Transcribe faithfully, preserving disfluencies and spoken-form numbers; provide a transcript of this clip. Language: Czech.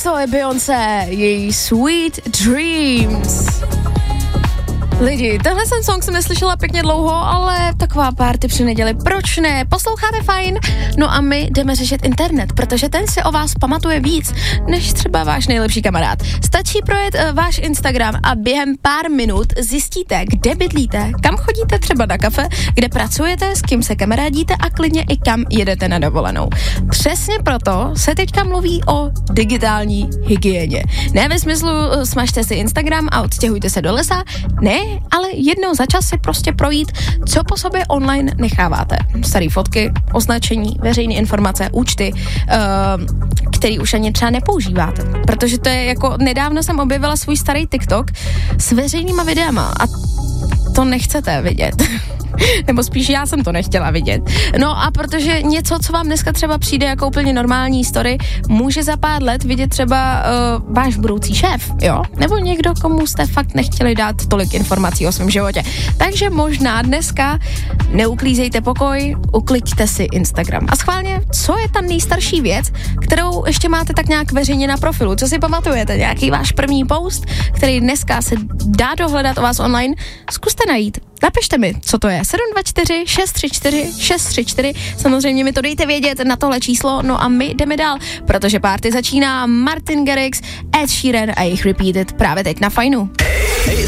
to je Beyoncé, její Sweet Dreams. Lidi, tenhle ten song jsem neslyšela pěkně dlouho, ale taková party při neděli, proč ne? Posloucháte fajn? No a my jdeme řešit internet, protože ten si o vás pamatuje víc, než třeba váš nejlepší kamarád. Stačí projet uh, váš Instagram a během pár minut zjistíte, kde bydlíte, kam chodíte třeba na kafe, kde pracujete, s kým se kamarádíte a klidně i kam jedete na dovolenou. Přesně proto se teďka mluví o digitální hygieně. Ne ve smyslu uh, smažte si Instagram a odstěhujte se do lesa, ne, ale jednou za čas si prostě projít, co po sobě online necháváte. Staré fotky, označení, veřejné informace, účty, uh, který už ani třeba nepoužíváte. Protože to je jako, nedávno jsem objevila svůj starý TikTok s veřejnýma videama a to nechcete vidět. Nebo spíš já jsem to nechtěla vidět. No a protože něco, co vám dneska třeba přijde jako úplně normální story, může za pár let vidět třeba uh, váš budoucí šéf, jo? Nebo někdo, komu jste fakt nechtěli dát tolik informací o svém životě. Takže možná dneska neuklízejte pokoj, ukliďte si Instagram. A schválně, co je ta nejstarší věc, kterou ještě máte tak nějak veřejně na profilu? Co si pamatujete? Nějaký váš první post, který dneska se dá dohledat o vás online? Zkuste najít. Napište mi, co to je. sedm dva čtyři šest tři čtyři šest tři čtyři. Samozřejmě mi to dejte vědět na tohle číslo, no a my jdeme dál, protože party začíná. Martin Garrix, Ed Sheeran a jejich Repeated právě teď na Fajnu.